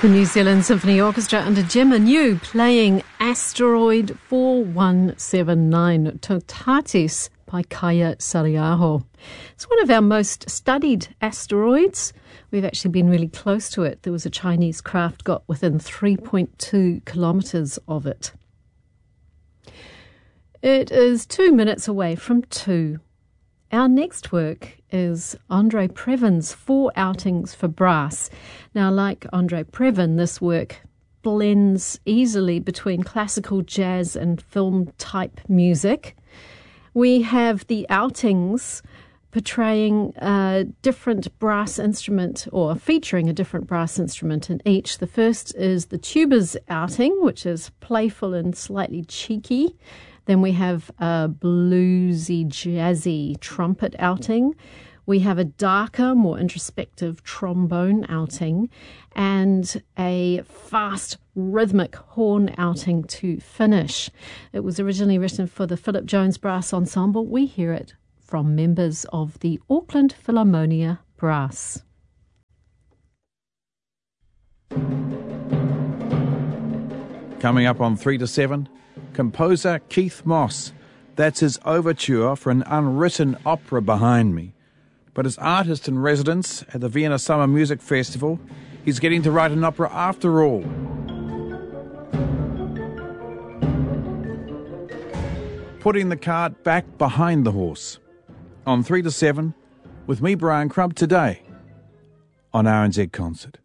The New Zealand Symphony Orchestra under Gemma New playing Asteroid 4179 Totatis by Kaya Sariaho. It's one of our most studied asteroids. We've actually been really close to it. There was a Chinese craft got within 3.2 kilometres of it. It is 2 minutes away from 2. Our next work is Andre Previn's 4 Outings for Brass. Now, like Andre Previn, this work blends easily between classical, jazz and film-type music. We have the outings portraying a different brass instrument, or featuring a different brass instrument in each. The first is the tuba's outing, which is playful and slightly cheeky. Then we have a bluesy, jazzy trumpet outing. We have a darker, more introspective trombone outing, and a fast, rhythmic horn outing to finish. It was originally written for the Philip Jones Brass Ensemble. We hear it from members of the Auckland Philharmonia Brass. Coming up on 3 to 7, composer Keith Moss. That's his overture for an unwritten opera behind me. But as artist in residence at the Vienna Summer Music Festival, he's getting to write an opera after all. Putting the cart back behind the horse. On 3 to 7, with me, Brian Crump, today on RNZ Concert.